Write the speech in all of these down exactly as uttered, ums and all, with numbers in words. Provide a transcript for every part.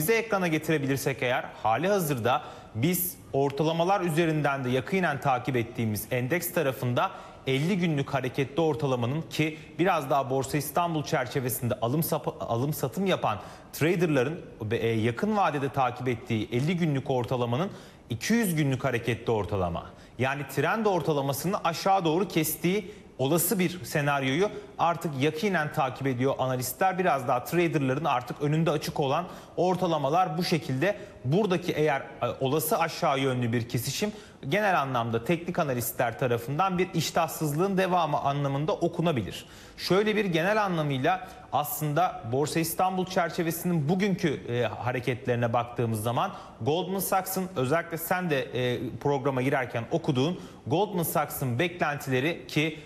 Grafiğimizi ekrana getirebilirsek eğer, hali hazırda biz ortalamalar üzerinden de yakinen takip ettiğimiz endeks tarafında elli günlük hareketli ortalamanın, ki biraz daha Borsa İstanbul çerçevesinde alım, alım satım yapan traderların yakın vadede takip ettiği elli günlük ortalamanın iki yüz günlük hareketli ortalama, yani trend ortalamasını aşağı doğru kestiği olası bir senaryoyu artık yakinen takip ediyor analistler. Biraz daha traderların artık önünde açık olan ortalamalar bu şekilde. Buradaki eğer olası aşağı yönlü bir kesişim genel anlamda teknik analistler tarafından bir iştahsızlığın devamı anlamında okunabilir. Şöyle bir genel anlamıyla aslında Borsa İstanbul çerçevesinin bugünkü e, hareketlerine baktığımız zaman Goldman Sachs'ın, özellikle sen de e, programa girerken okuduğun Goldman Sachs'ın beklentileri, ki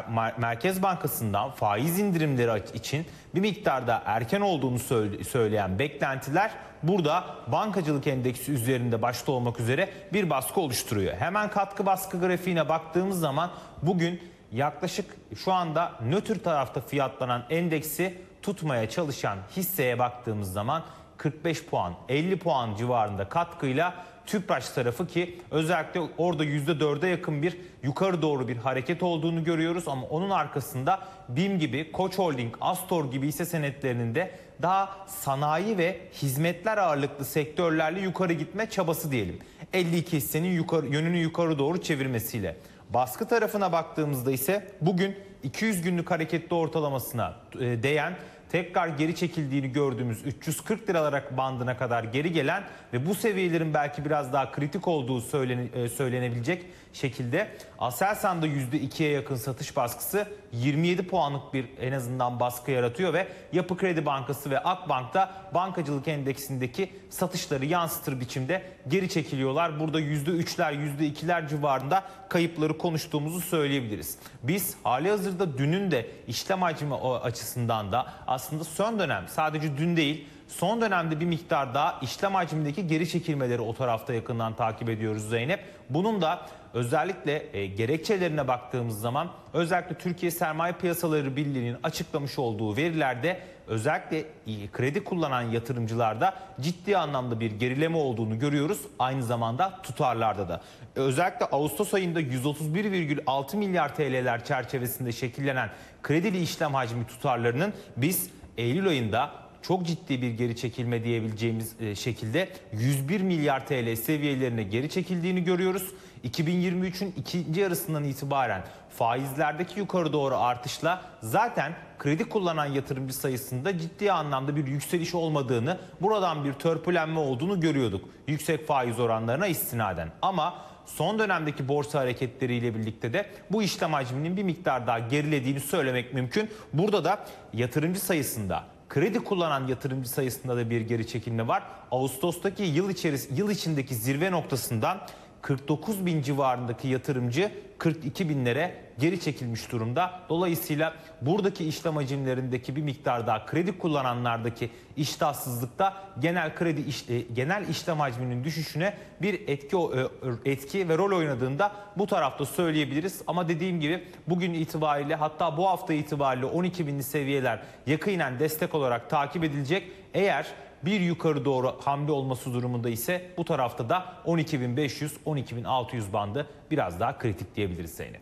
Merkez Bankası'ndan faiz indirimleri için bir miktarda erken olduğunu söyleyen beklentiler burada bankacılık endeksi üzerinde başta olmak üzere bir baskı oluşturuyor. Hemen katkı baskı grafiğine baktığımız zaman bugün yaklaşık şu anda nötr tarafta fiyatlanan endeksi tutmaya çalışan hisseye baktığımız zaman kırk beş puan, elli puan civarında katkıyla Tüpraş tarafı, ki özellikle orada yüzde dörde yakın bir yukarı doğru bir hareket olduğunu görüyoruz. Ama onun arkasında BİM gibi, Koç Holding, Astor gibi hisse senetlerinin de daha sanayi ve hizmetler ağırlıklı sektörlerle yukarı gitme çabası diyelim. elli iki hissenin yukarı, yönünü yukarı doğru çevirmesiyle. Baskı tarafına baktığımızda ise bugün iki yüz günlük hareketli ortalamasına değen, tekrar geri çekildiğini gördüğümüz üç yüz kırk liralar bandına kadar geri gelen ve bu seviyelerin belki biraz daha kritik olduğu söylene, söylenebilecek şekilde Aselsan'da yüzde ikiye yakın satış baskısı yirmi yedi puanlık bir en azından baskı yaratıyor ve Yapı Kredi Bankası ve Akbank'ta bankacılık endeksindeki satışları yansıtır biçimde geri çekiliyorlar. Burada yüzde üçler, yüzde ikiler civarında kayıpları konuştuğumuzu söyleyebiliriz. Biz hali hazırda dünün de işlem hacmi açısından da aslında son dönem, sadece dün değil, son dönemde bir miktar daha işlem hacmindeki geri çekilmeleri o tarafta yakından takip ediyoruz Zeynep. Bunun da özellikle e, gerekçelerine baktığımız zaman özellikle Türkiye Sermaye Piyasaları Birliği'nin açıklamış olduğu verilerde özellikle e, kredi kullanan yatırımcılarda ciddi anlamda bir gerileme olduğunu görüyoruz. Aynı zamanda tutarlarda da. E, özellikle Ağustos ayında yüz otuz bir virgül altı milyar T L'ler çerçevesinde şekillenen kredili işlem hacmi tutarlarının biz Eylül ayında çok ciddi bir geri çekilme diyebileceğimiz şekilde yüz bir milyar T L seviyelerine geri çekildiğini görüyoruz. iki bin yirmi üçün ikinci yarısından itibaren faizlerdeki yukarı doğru artışla zaten kredi kullanan yatırımcı sayısında ciddi anlamda bir yükseliş olmadığını, buradan bir törpülenme olduğunu görüyorduk yüksek faiz oranlarına istinaden. Ama son dönemdeki borsa hareketleriyle birlikte de bu işlem hacminin bir miktar daha gerilediğini söylemek mümkün. Burada da yatırımcı sayısında, kredi kullanan yatırımcı sayısında da bir geri çekilme var. Ağustos'taki yıl içerisinde, yıl içindeki zirve noktasından kırk dokuz bin civarındaki yatırımcı kırk iki binlere geri çekilmiş durumda. Dolayısıyla buradaki işlem hacimlerindeki bir miktar daha kredi kullananlardaki iştahsızlıkta genel kredi iş, genel işlem hacminin düşüşüne bir etki etki ve rol oynadığında bu tarafta söyleyebiliriz. Ama dediğim gibi bugün itibariyle, hatta bu hafta itibariyle on iki binli seviyeler yakinen destek olarak takip edilecek. Eğer bir yukarı doğru hamle olması durumunda ise bu tarafta da on iki bin beş yüz on iki bin altı yüz bandı biraz daha kritik diyebiliriz Zeynep.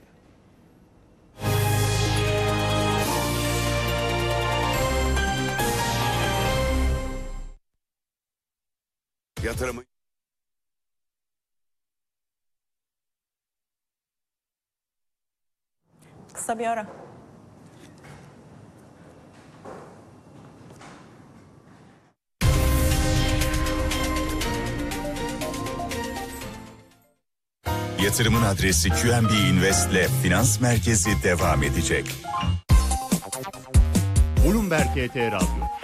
Yatırımı kısa bir ara. Yatırımın adresi Q N B Invest ile Finans Merkezi devam edecek. Bloomberg H T Radyo.